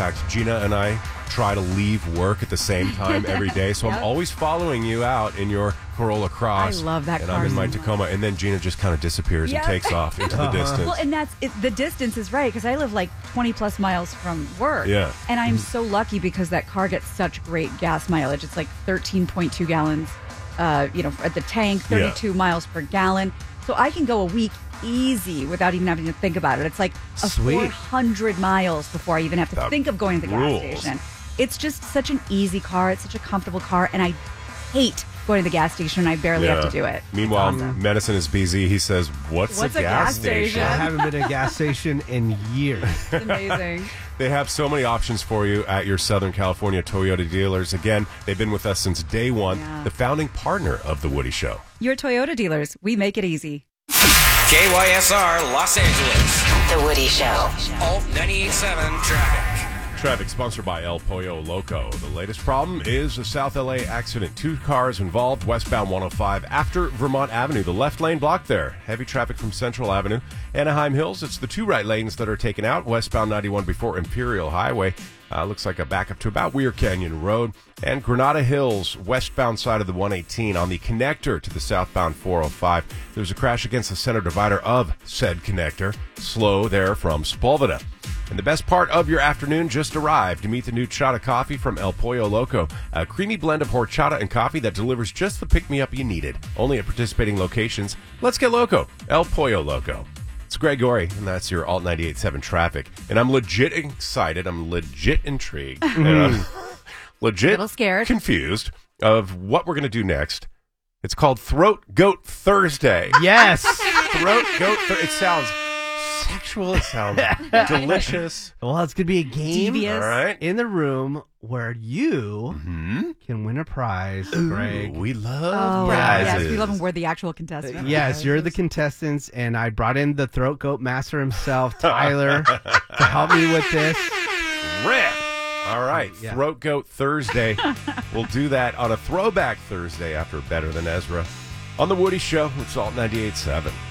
fact, Gina and I try to leave work at the same time every day, so I'm always following you out in your Corolla Cross. I love that and car I'm in my so Tacoma, and then Gina just kind of disappears and takes off into the distance. Well, and the distance is right because I live like 20 plus miles from work. Yeah. And I'm so lucky because that car gets such great gas mileage. It's like 13.2 gallons, at the tank, 32 miles per gallon. So I can go a week easy without even having to think about it. It's like a 400 miles before I even have to think of going to the gas station. It's just such an easy car. It's such a comfortable car, and I hate going to the gas station. I barely have to do it. Meanwhile, Medicine is busy. He says, what's a gas station? I haven't been to a gas station in years. It's amazing. They have so many options for you at your Southern California Toyota dealers. Again, they've been with us since day one, the founding partner of The Woody Show. Your Toyota dealers, we make it easy. KYSR Los Angeles. The Woody Show. Alt 98.7 Traffic. Traffic sponsored by El Pollo Loco. The latest problem is a South LA accident. 2 cars involved westbound 105 after Vermont Avenue. The left lane blocked there. Heavy traffic from Central Avenue. Anaheim Hills, it's the 2 right lanes that are taken out. Westbound 91 before Imperial Highway. Looks like a backup to about Weir Canyon Road. And Granada Hills, westbound side of the 118 on the connector to the southbound 405. There's a crash against the center divider of said connector. Slow there from Sepulveda. And the best part of your afternoon just arrived. To meet the new Chata coffee from El Pollo Loco. A creamy blend of horchata and coffee that delivers just the pick-me-up you needed. Only at participating locations. Let's get loco. El Pollo Loco. It's Greg Gorey, and that's your Alt 98.7 Traffic. And I'm legit excited. I'm legit intrigued. And I'm legit A little scared. confused of what we're going to do next. It's called Throat Goat Thursday. Yes. Throat Goat Thursday. It sounds sexual. It sounds delicious. Well, it's going to be a game Devious. All right. in the room where you can win a prize, Greg. We love Yes, prizes. we love them. We're the actual contestants. Yes, you're the contestants, and I brought in the throat goat master himself, Tyler, to help me with this. Rip. All right. Yeah. Throat Goat Thursday. We'll do that on a Throwback Thursday after Better Than Ezra on The Woody Show. It's Alt 98.7.